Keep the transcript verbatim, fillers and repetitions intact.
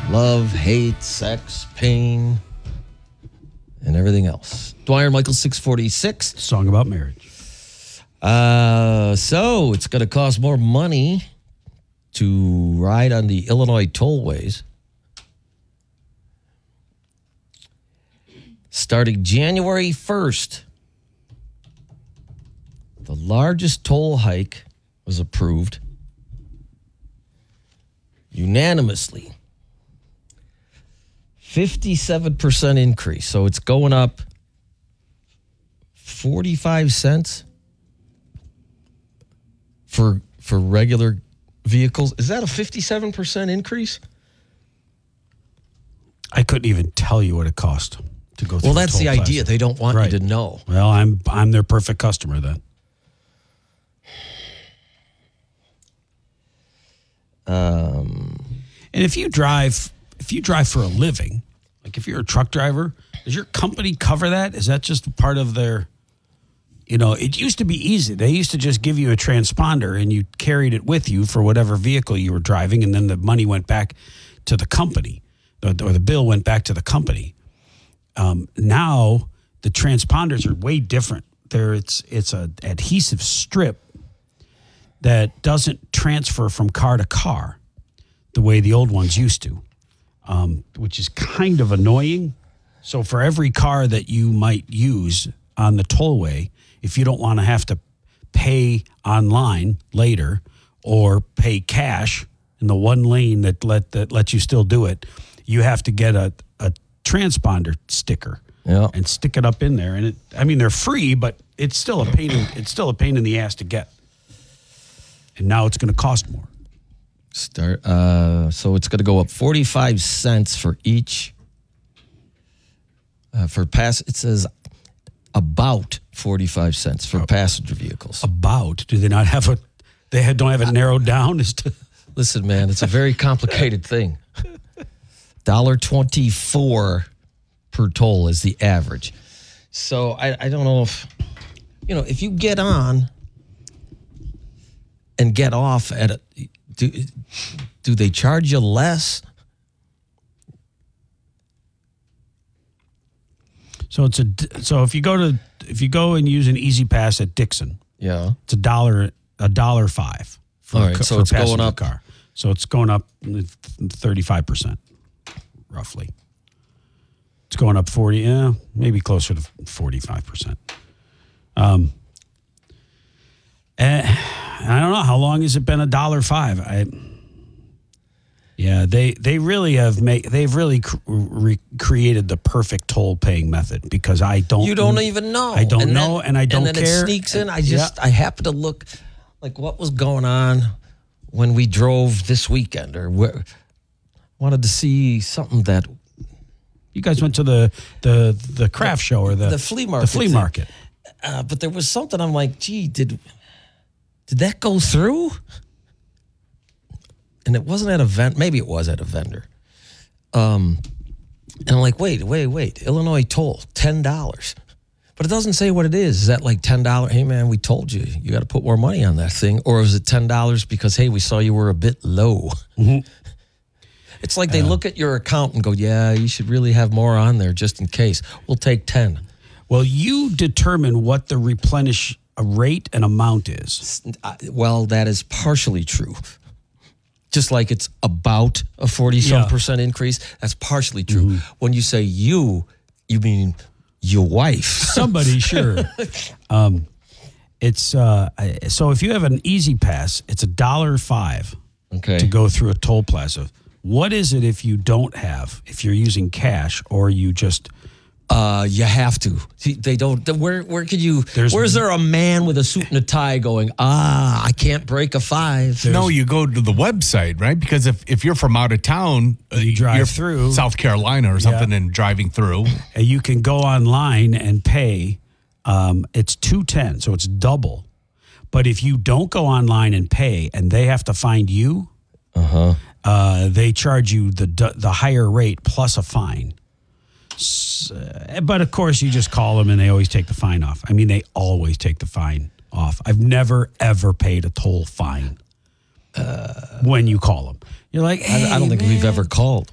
Love, hate, sex, pain, and everything else. Dwyer Michael six forty-six. Song about marriage. Uh, so it's going to cost more money to ride on the Illinois tollways. Starting January first, the largest toll hike was approved unanimously. fifty-seven percent increase. So it's going up forty-five cents for for regular vehicles. Is that a fifty-seven percent increase? I couldn't even tell you what it cost to go through. Well, that's a toll the plaza. idea. They don't want Right. you to know. Well, I'm I'm their perfect customer then. Um, and if you drive, if you drive for a living, like if you're a truck driver, does your company cover that? Is that just part of their? You know, it used to be easy. They used to just give you a transponder and you carried it with you for whatever vehicle you were driving, and then the money went back to the company, or the bill went back to the company. Um, now the transponders are way different. There, it's it's a adhesive strip that doesn't transfer from car to car the way the old ones used to, um, which is kind of annoying. So for every car that you might use on the tollway, if you don't want to have to pay online later or pay cash in the one lane that let that lets you still do it, you have to get a, a transponder sticker Yeah. and stick it up in there. And it, I mean, they're free, but it's still a pain. In, it's still a pain in the ass to get. And now it's going to cost more. Start. Uh, so it's going to go up forty-five cents for each. Uh, for pass, it says about forty-five cents for passenger vehicles. About? Do they not have a? They had, don't have it narrowed down as to. Listen, man, it's a very complicated thing. one dollar and twenty-four cents per toll is the average. So I, I don't know if, you know, if you get on and get off at a, do, do they charge you less? So it's a so if you go to if you go and use an Easy Pass at Dixon, Yeah. it's a dollar a dollar five. For All a right, ca- so for a it's going passenger up. car. So it's going up thirty-five percent, roughly. It's going up forty, yeah, maybe closer to forty-five percent. Um, and I don't know how long has it been a dollar five. I, yeah, they they really have made they've really cr- re- created the perfect toll paying method because I don't You don't even know. I don't and know, then, and I don't and then care. it sneaks in. I Yeah. just I happen to look like what was going on when we drove this weekend, or where, wanted to see something that You guys went to the the the craft show or the the flea market. The flea thing. market. Uh, but there was something I'm like, gee, did did that go through? And it wasn't at a vent. Maybe it was at a vendor. Um, and I'm like, wait, wait, wait. Illinois toll, ten dollars. But it doesn't say what it is. Is that like ten dollars? Hey, man, we told you. You got to put more money on that thing. Or is it ten dollars because, hey, we saw you were a bit low? Mm-hmm. It's like they uh, look at your account and go, yeah, you should really have more on there just in case. We'll take ten. Well, you determine what the replenish rate and amount is. Well, that is partially true. Just like it's about a forty-some Yeah. percent increase, that's partially true. Mm-hmm. When you say you, you mean your wife. Somebody, sure. Um, it's uh, I- so if you have an Easy Pass, it's a dollar five Okay. to go through a toll plaza. What is it if you don't have? If you're using cash or you just Uh, you have to. See, they don't. Where where could you? There's- where's there a man with a suit and a tie going? Ah, I can't break a five. No, you go to the website, right? Because if, if you're from out of town, uh, You drive you're through. South Carolina or something, and driving through. uh, you can go online and pay. Um, it's two ten, so it's double. But if you don't go online and pay, and they have to find you, Uh-huh. uh, they charge you the the higher rate plus a fine. S- uh, but of course, you just call them and they always take the fine off. I mean, they always take the fine off. I've never ever paid a toll fine uh, when you call them. You're like, hey, I, I don't think man. we've ever called.